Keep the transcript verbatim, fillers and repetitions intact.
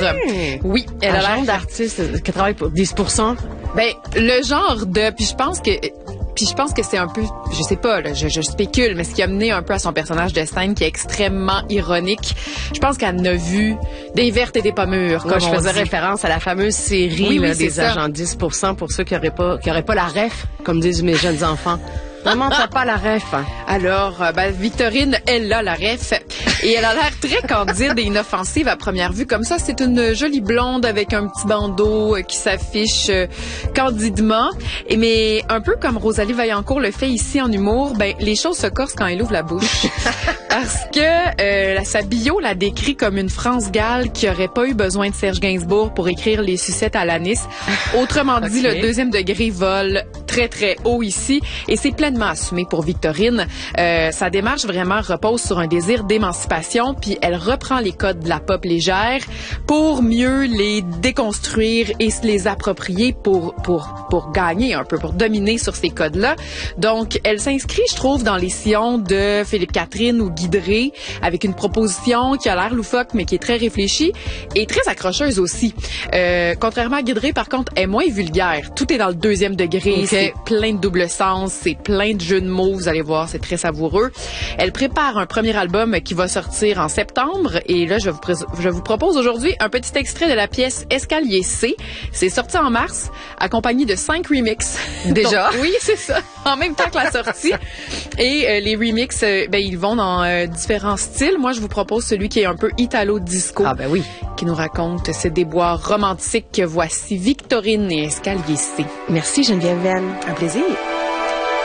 Ouais. Oui, elle a l'air d'artiste qui travaille pour dix pour cent. Ben, le genre de... Puis je pense que... Puis je pense que c'est un peu, je sais pas, là, je, je spécule, mais ce qui a mené un peu à son personnage de scène qui est extrêmement ironique. Je pense qu'elle en a vu des vertes et des pas mûres, comme Moi, je on faisais dit. référence à la fameuse série oui, oui, là, des ça. agents dix pour cent pour ceux qui n'auraient pas, qui auraient pas la ref, comme disent mes jeunes enfants. Vraiment, t'as pas la ref. Hein. Alors, euh, ben, Victorine, elle a la ref. Et elle a l'air très candide et inoffensive à première vue. Comme ça, c'est une jolie blonde avec un petit bandeau euh, qui s'affiche euh, candidement. Et mais un peu comme Rosalie Vaillancourt le fait ici en humour, ben les choses se corsent quand elle ouvre la bouche. Parce que euh, la, sa bio la décrit comme une France Gall qui aurait pas eu besoin de Serge Gainsbourg pour écrire les sucettes à l'anis. Autrement dit, okay. Le deuxième degré vole très, très haut ici. Et c'est pleinement assumé pour Victorine. Euh, sa démarche vraiment repose sur un désir d'émancipation, puis elle reprend les codes de la pop légère pour mieux les déconstruire et se les approprier pour, pour, pour gagner un peu, pour dominer sur ces codes-là. Donc, elle s'inscrit, je trouve, dans les sillons de Philippe Catherine ou Guy Drey, avec une proposition qui a l'air loufoque, mais qui est très réfléchie et très accrocheuse aussi. Euh, contrairement à Guy Drey, par contre, elle est moins vulgaire. Tout est dans le deuxième degré. Okay. C'est plein de double sens, c'est plein de jeux de mots. Vous allez voir, c'est très savoureux. Elle prépare un premier album qui va sortir en septembre. Et là, je vous, pré- je vous propose aujourd'hui un petit extrait de la pièce Escalier C. C'est sorti en mars, accompagné de cinq remixes. Déjà? Donc, oui, c'est ça. En même temps que la sortie. Et euh, les remixes, euh, ben, ils vont dans euh, différents styles. Moi, je vous propose celui qui est un peu italo-disco. Ah ben oui. Qui nous raconte ses déboires romantiques. Voici Victorine et Escalier C. Merci Geneviève Venn. Un plaisir.